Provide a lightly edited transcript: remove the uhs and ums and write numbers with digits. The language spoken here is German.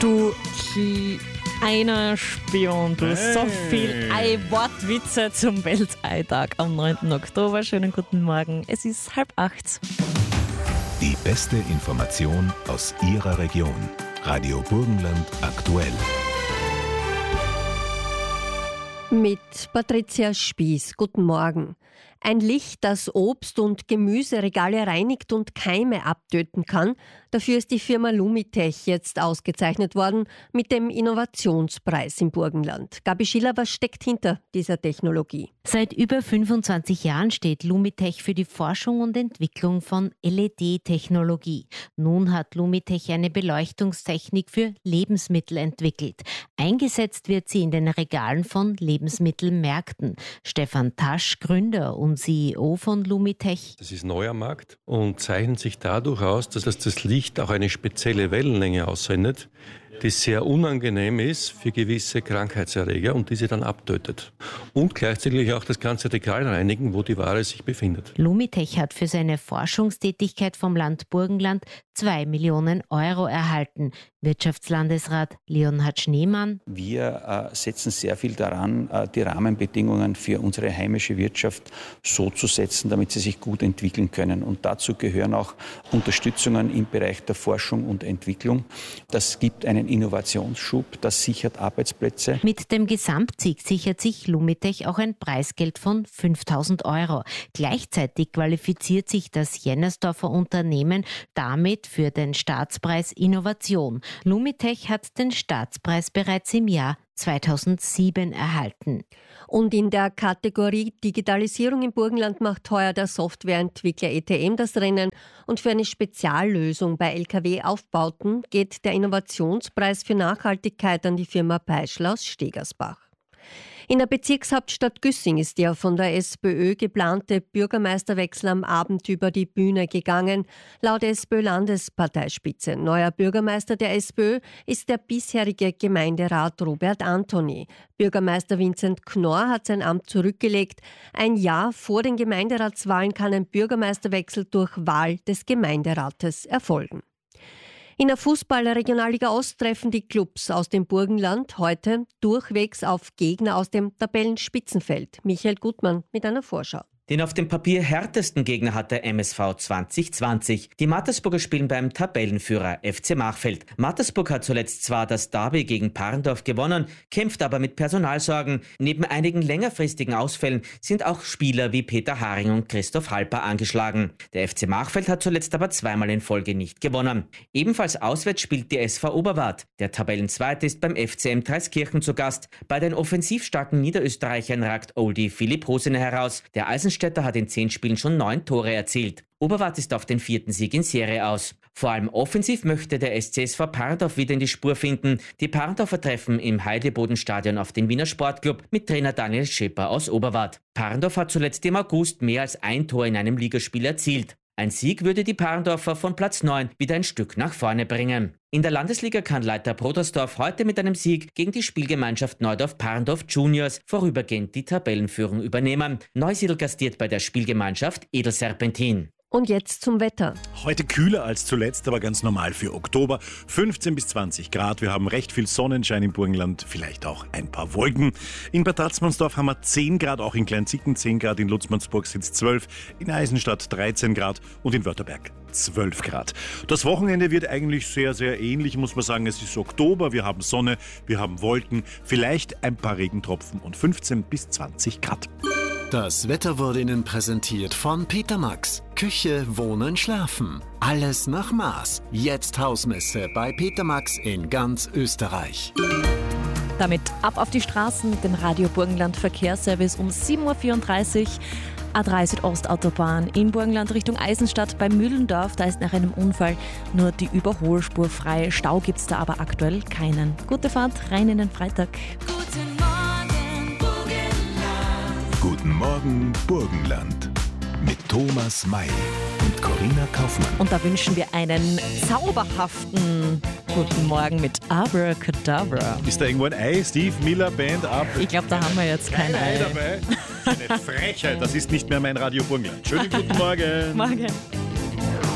Du kleiner Spion, du so viel Wortwitze zum Welteitag am 9. Oktober. Schönen guten Morgen, es ist 7:30. Die beste Information aus Ihrer Region. Radio Burgenland aktuell. Mit Patricia Spieß. Guten Morgen. Ein Licht, das Obst- und Gemüseregale reinigt und Keime abtöten kann. Dafür ist die Firma Lumitech jetzt ausgezeichnet worden mit dem Innovationspreis im Burgenland. Gabi Schiller, was steckt hinter dieser Technologie? Seit über 25 Jahren steht Lumitech für die Forschung und Entwicklung von LED-Technologie. Nun hat Lumitech eine Beleuchtungstechnik für Lebensmittel entwickelt. Eingesetzt wird sie in den Regalen von Lebensmittelmärkten. Stefan Tasch, Gründer und CEO von Lumitech. Das ist neu am Markt und zeichnet sich dadurch aus, dass das Licht auch eine spezielle Wellenlänge aussendet, die sehr unangenehm ist für gewisse Krankheitserreger und diese dann abtötet. Und gleichzeitig auch das ganze Regal reinigen, wo die Ware sich befindet. Lumitech hat für seine Forschungstätigkeit vom Land Burgenland 2 Millionen Euro erhalten. Wirtschaftslandesrat Leonhard Schneemann. Wir setzen sehr viel daran, die Rahmenbedingungen für unsere heimische Wirtschaft so zu setzen, damit sie sich gut entwickeln können. Und dazu gehören auch Unterstützungen im Bereich der Forschung und Entwicklung. Das gibt einen Innovationsschub, das sichert Arbeitsplätze. Mit dem Gesamtsieg sichert sich Lumitech auch ein Preisgeld von 5.000 Euro. Gleichzeitig qualifiziert sich das Jennersdorfer Unternehmen damit für den Staatspreis Innovation. Lumitech hat den Staatspreis bereits im Jahr 2007 erhalten. Und in der Kategorie Digitalisierung im Burgenland macht heuer der Softwareentwickler ETM das Rennen. Und für eine Speziallösung bei LKW-Aufbauten geht der Innovationspreis für Nachhaltigkeit an die Firma Peischl aus Stegersbach. In der Bezirkshauptstadt Güssing ist der von der SPÖ geplante Bürgermeisterwechsel am Abend über die Bühne gegangen. Laut SPÖ-Landesparteispitze neuer Bürgermeister der SPÖ ist der bisherige Gemeinderat Robert Antoni. Bürgermeister Vincent Knorr hat sein Amt zurückgelegt. Ein Jahr vor den Gemeinderatswahlen kann ein Bürgermeisterwechsel durch Wahl des Gemeinderates erfolgen. In der Fußball-Regionalliga Ost treffen die Clubs aus dem Burgenland heute durchwegs auf Gegner aus dem Tabellenspitzenfeld. Michael Gutmann mit einer Vorschau. Den auf dem Papier härtesten Gegner hat der MSV 2020. Die Mattersburger spielen beim Tabellenführer FC Machfeld. Mattersburg hat zuletzt zwar das Derby gegen Parndorf gewonnen, kämpft aber mit Personalsorgen. Neben einigen längerfristigen Ausfällen sind auch Spieler wie Peter Haring und Christoph Halper angeschlagen. Der FC Machfeld hat zuletzt aber zweimal in Folge nicht gewonnen. Ebenfalls auswärts spielt die SV Oberwart. Der Tabellenzweite ist beim FCM Dreiskirchen zu Gast. Bei den offensivstarken Niederösterreichern ragt Oldie Philipp Hosene heraus. Der Eisenstädter hat in 10 Spielen schon 9 Tore erzielt. Oberwart ist auf den 4. Sieg in Serie aus. Vor allem offensiv möchte der SCSV Parndorf wieder in die Spur finden. Die Parndorfer treffen im Heidebodenstadion auf den Wiener Sportclub mit Trainer Daniel Schepper aus Oberwart. Parndorf hat zuletzt im August mehr als 1 Tor in einem Ligaspiel erzielt. Ein Sieg würde die Parndorfer von Platz 9 wieder ein Stück nach vorne bringen. In der Landesliga kann Leiter Prodersdorf heute mit einem Sieg gegen die Spielgemeinschaft Neudorf-Parndorf Juniors vorübergehend die Tabellenführung übernehmen. Neusiedl gastiert bei der Spielgemeinschaft Edelserpentin. Und jetzt zum Wetter. Heute kühler als zuletzt, aber ganz normal für Oktober. 15 bis 20 Grad. Wir haben recht viel Sonnenschein im Burgenland, vielleicht auch ein paar Wolken. In Bad Tatzmannsdorf haben wir 10 Grad, auch in Kleinzicken 10 Grad, in Lutzmannsburg sind es 12, in Eisenstadt 13 Grad und in Wörtherberg 12 Grad. Das Wochenende wird eigentlich sehr, sehr ähnlich, muss man sagen. Es ist Oktober, wir haben Sonne, wir haben Wolken, vielleicht ein paar Regentropfen und 15 bis 20 Grad. Das Wetter wurde Ihnen präsentiert von Peter Max. Küche, Wohnen, Schlafen. Alles nach Maß. Jetzt Hausmesse bei Peter Max in ganz Österreich. Damit ab auf die Straßen mit dem Radio Burgenland Verkehrsservice um 7:34 Uhr. A3 Südostautobahn im Burgenland Richtung Eisenstadt bei Mühlendorf. Da ist nach einem Unfall nur die Überholspur frei. Stau gibt es da aber aktuell keinen. Gute Fahrt rein in den Freitag. Guten Morgen, Burgenland. Mit Thomas May und Corinna Kaufmann. Und da wünschen wir einen zauberhaften guten Morgen mit Abracadabra. Ist da irgendwo ein Ei? Steve Miller Band ab? Ich glaube, da haben wir jetzt kein Ei dabei. Eine Frechheit, das ist nicht mehr mein Radio Burgenland. Schönen guten Morgen. Morgen.